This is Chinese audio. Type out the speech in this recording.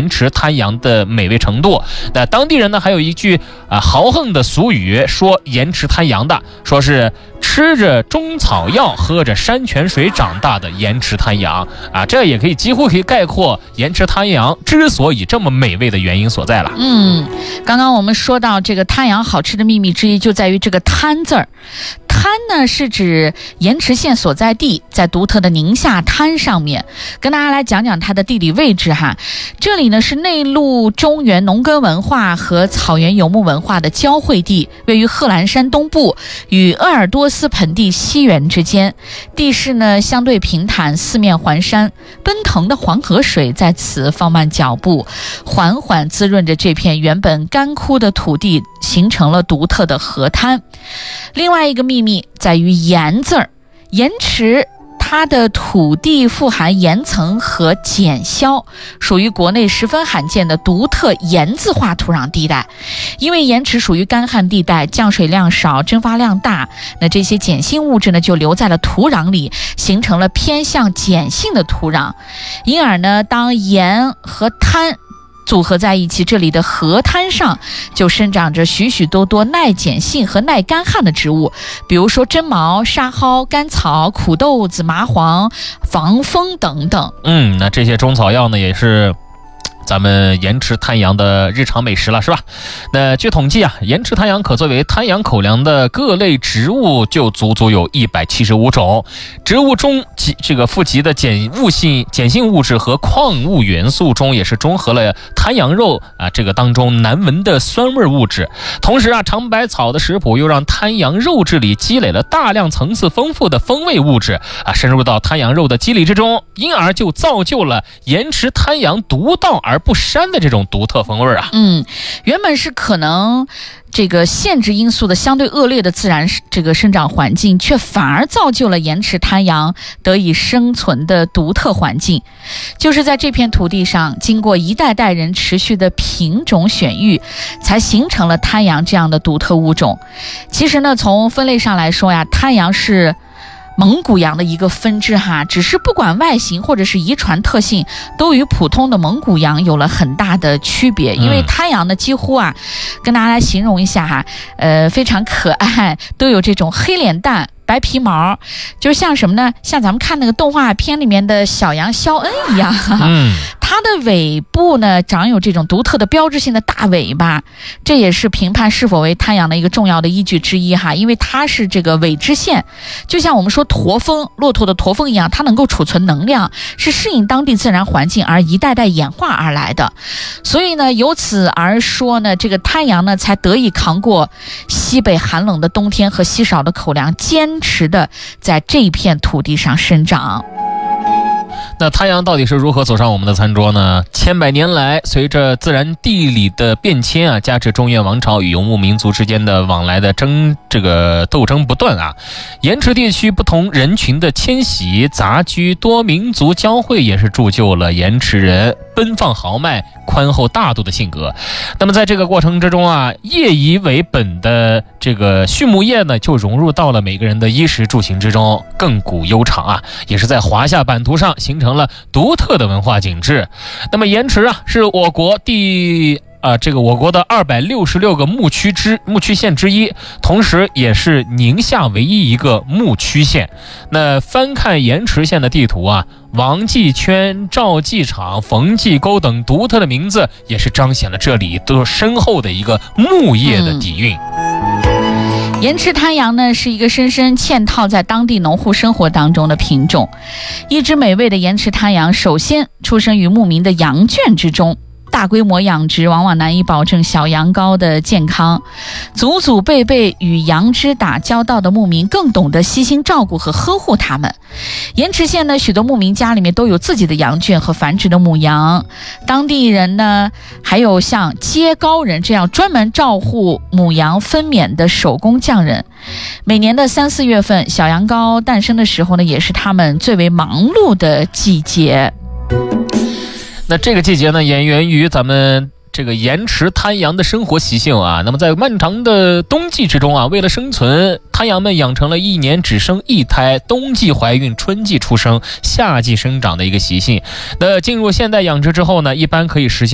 盐池滩羊的美味程度。那当地人呢还有一句豪横的俗语，说盐池滩羊的，说是吃着中草药喝着山泉水长大的盐池滩羊啊，这也几乎可以概括盐池滩羊之所以这么美味的原因所在了。 刚刚我们说到这个滩羊好吃的秘密之一就在于这个滩字儿。滩呢是指盐池县所在地，在独特的宁夏滩上面。跟大家来讲讲它的地理位置哈。这里呢是内陆中原农耕文化和草原游牧文化的交汇地，位于贺兰山东部与鄂尔多斯盆地西缘之间。地势呢相对平坦，四面环山，奔腾的黄河水在此放慢脚步，缓缓滋润着这片原本干枯的土地，形成了独特的河滩。另外一个秘密在于盐字儿，盐池它的土地富含盐层和碱硝，属于国内十分罕见的独特盐渍化土壤地带。因为盐池属于干旱地带，降水量少，蒸发量大，那这些碱性物质呢就留在了土壤里，形成了偏向碱性的土壤。因而呢，当盐和滩组合在一起，这里的河滩上就生长着许许多多耐碱性和耐干旱的植物，比如说针茅、沙蒿、甘草、苦豆子、麻黄、防风等等。 那这些中草药呢，也是咱们盐池滩羊的日常美食了，是吧？那据统计啊，盐池滩羊可作为滩羊口粮的各类植物就足足有175种。植物中这个富集的碱性物质和矿物元素中，也是中和了滩羊肉这个当中难闻的酸味物质。同时长百草的食谱又让滩羊肉质里积累了大量层次丰富的风味物质深入到滩羊肉的肌理之中，因而就造就了盐池滩羊独到而不膻的这种独特风味原本是可能这个限制因素的相对恶劣的自然这个生长环境，却反而造就了盐池滩羊得以生存的独特环境。就是在这片土地上，经过一代代人持续的品种选育，才形成了滩羊这样的独特物种。其实呢，从分类上来说呀，滩羊是蒙古羊的一个分支只是不管外形或者是遗传特性，都与普通的蒙古羊有了很大的区别。因为滩羊呢，几乎跟大家来形容一下非常可爱，都有这种黑脸蛋、白皮毛，就是像什么呢？像咱们看那个动画片里面的小羊肖恩一样。它的尾部呢长有这种独特的标志性的大尾巴，这也是评判是否为滩羊的一个重要的依据之一因为它是这个尾肢线，就像我们说驼峰，骆驼的驼峰一样，它能够储存能量，是适应当地自然环境而一代代演化而来的。所以呢，由此而说呢，这个滩羊呢才得以扛过西北寒冷的冬天和稀少的口粮，坚持的在这片土地上生长。 那滩羊到底是如何走上我们的餐桌呢？千百年来，随着自然地理的变迁加之中原王朝与游牧民族之间的往来的斗争不断盐池地区不同人群的迁徙、杂居、多民族交汇，也是铸就了盐池人奔放豪迈、宽厚大度的性格。那么在这个过程之中业以为本的这个畜牧业呢，就融入到了每个人的衣食住行之中，亘古悠长也是在华夏版图上形成了独特的文化景致。那么盐池是我国我国的266个牧区县之一，同时也是宁夏唯一一个牧区县。那翻看盐池县的地图王记圈、赵记场、冯记沟等独特的名字，也是彰显了这里都深厚的一个牧业的底蕴。 盐池滩羊呢，是一个深深嵌套在当地农户生活当中的品种。一只美味的盐池滩羊，首先出生于牧民的羊圈之中。大规模养殖往往难以保证小羊羔的健康，祖祖辈辈与羊只打交道的牧民更懂得悉心照顾和呵护它们。盐池县呢，许多牧民家里面都有自己的羊圈和繁殖的母羊，当地人呢还有像接羔人这样专门照护母羊分娩的手工匠人。每年的3、4月份，小羊羔诞生的时候呢，也是他们最为忙碌的季节。 那这个季节呢，也源于咱们这个盐池滩羊的生活习性那么在漫长的冬季之中为了生存，滩羊们养成了1年只生1胎，冬季怀孕，春季出生，夏季生长的一个习性。那进入现代养殖之后呢，一般可以实现